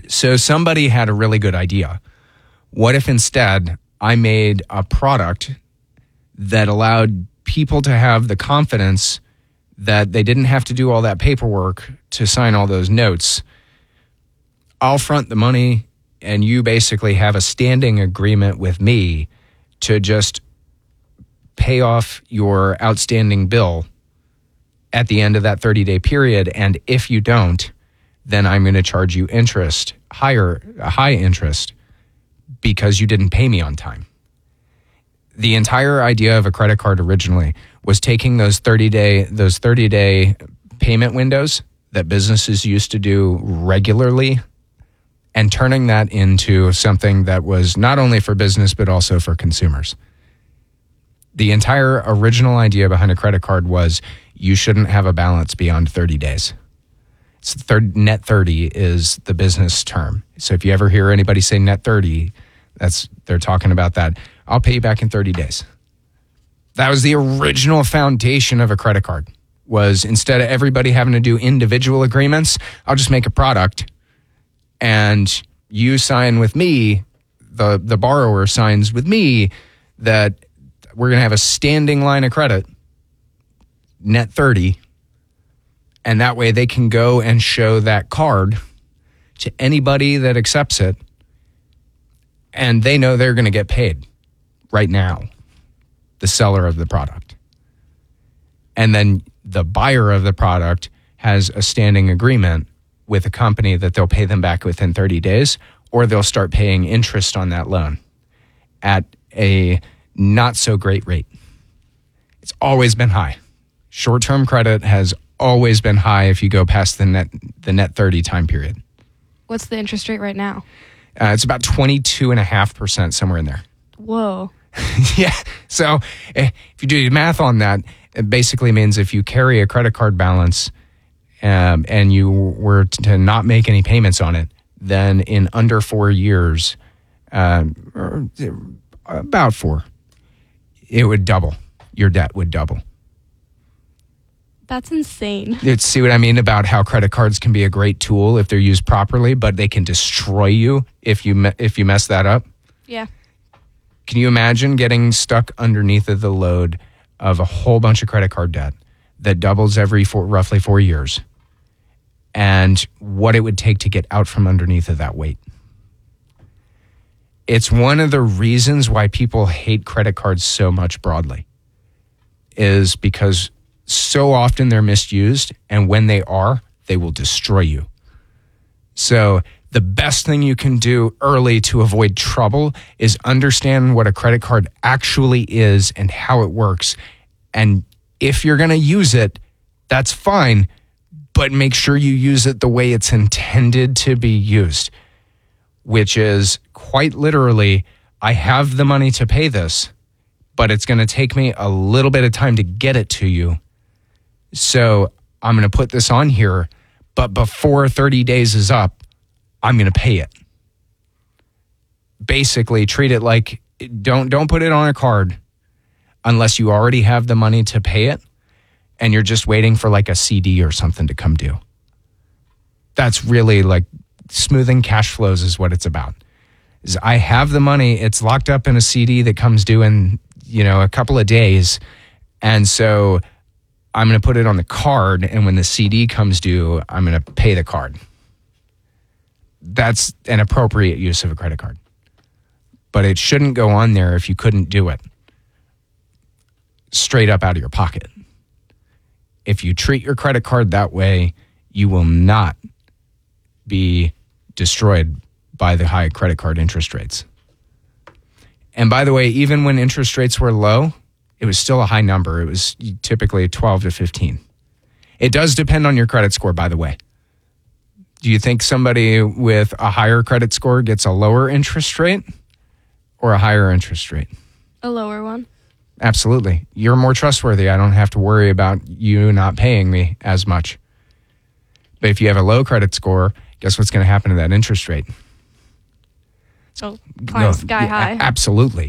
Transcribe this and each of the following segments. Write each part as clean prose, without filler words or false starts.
So somebody had a really good idea. What if instead I made a product that allowed people to have the confidence that they didn't have to do all that paperwork to sign all those notes? I'll front the money, and you basically have a standing agreement with me to just pay off your outstanding bill at the end of that 30-day period. And if you don't, then I'm going to charge you interest, high interest, because you didn't pay me on time. The entire idea of a credit card originally was taking those 30-day payment windows that businesses used to do regularly and turning that into something that was not only for business but also for consumers. The entire original idea behind a credit card was you shouldn't have a balance beyond 30 days. It's net 30 is the business term. So if you ever hear anybody say net 30, they're talking about that. I'll pay you back in 30 days. That was the original foundation of a credit card, was instead of everybody having to do individual agreements, I'll just make a product and you sign with me, the borrower signs with me that we're going to have a standing line of credit, net 30, and that way they can go and show that card to anybody that accepts it, and they know they're going to get paid right now, the seller of the product. And then the buyer of the product has a standing agreement with a company that they'll pay them back within 30 days, or they'll start paying interest on that loan at a not so great rate. It's always been high. Short-term credit has always been high if you go past the net 30 time period. What's the interest rate right now? It's about 22.5%, somewhere in there. Whoa. Yeah. So if you do the math on that, it basically means if you carry a credit card balance and you were to not make any payments on it, then in under 4 years, or about 4, it would double. Your debt would double. That's insane. See what I mean about how credit cards can be a great tool if they're used properly, but they can destroy you if you mess that up? Yeah. Can you imagine getting stuck underneath of the load of a whole bunch of credit card debt that doubles every roughly 4 years, and what it would take to get out from underneath of that weight? It's one of the reasons why people hate credit cards so much broadly, is because so often they're misused, and when they are, they will destroy you. So the best thing you can do early to avoid trouble is understand what a credit card actually is and how it works. And if you're going to use it, that's fine, but make sure you use it the way it's intended to be used, which is quite literally, I have the money to pay this, but it's going to take me a little bit of time to get it to you. So I'm going to put this on here, but before 30 days is up, I'm going to pay it. Basically, treat it like, don't put it on a card unless you already have the money to pay it and you're just waiting for like a CD or something to come due. That's really like smoothing cash flows is what it's about. Is I have the money, it's locked up in a CD that comes due in, a couple of days. And so I'm going to put it on the card, and when the CD comes due, I'm going to pay the card. That's an appropriate use of a credit card. But it shouldn't go on there if you couldn't do it straight up out of your pocket. If you treat your credit card that way, you will not be destroyed by the high credit card interest rates. And by the way, even when interest rates were low, it was still a high number. It was typically 12 to 15. It does depend on your credit score, by the way. Do you think somebody with a higher credit score gets a lower interest rate or a higher interest rate? A lower one. Absolutely. You're more trustworthy. I don't have to worry about you not paying me as much. But if you have a low credit score, guess what's going to happen to that interest rate? So climb sky high. Absolutely.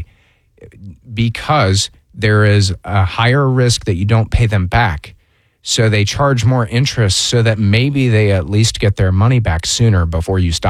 Because there is a higher risk that you don't pay them back. So they charge more interest so that maybe they at least get their money back sooner before you stop